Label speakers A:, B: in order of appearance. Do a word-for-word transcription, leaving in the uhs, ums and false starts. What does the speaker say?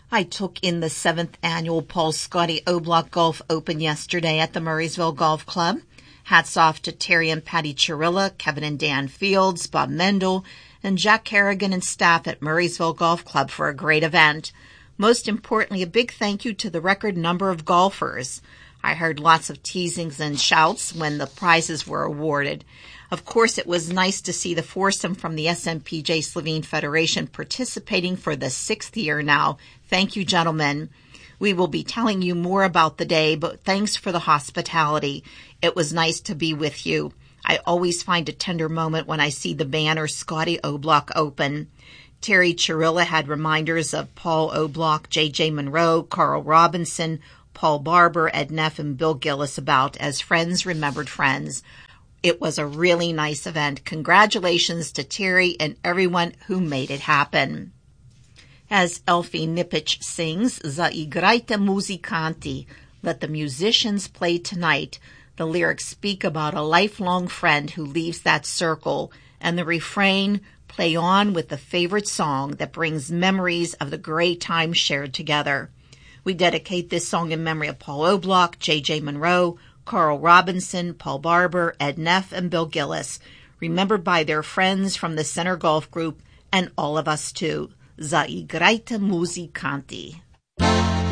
A: I took in the seventh annual Paul Scotty O'Block Golf Open yesterday at the Murraysville Golf Club. Hats off to Terry and Patty Chirilla, Kevin and Dan Fields, Bob Mendel, and Jack Kerrigan and staff at Murraysville Golf Club for a great event. Most importantly, a big thank you to the record number of golfers. I heard lots of teasings and shouts when the prizes were awarded. Of course, it was nice to see the foursome from the S M P J Slovene Federation participating for the sixth year now. Thank you, gentlemen. We will be telling you more about the day, but thanks for the hospitality. It was nice to be with you. I always find a tender moment when I see the banner Scotty O'Block Open. Terry Chirilla had reminders of Paul O'Block, J J Monroe, Carl Robinson, Paul Barber, Ed Neff, and Bill Gillis about as friends remembered friends. It was a really nice event. Congratulations to Terry and everyone who made it happen. As Elfie Nipich sings, Zaigrajte muzikanti, let the musicians play tonight. The lyrics speak about a lifelong friend who leaves that circle, and the refrain, play on with the favorite song that brings memories of the great time shared together. We dedicate this song in memory of Paul O'Block, J J Monroe, Carl Robinson, Paul Barber, Ed Neff, and Bill Gillis, remembered by their friends from the Center Golf Group and all of us too. Zaigrajte muzikanti.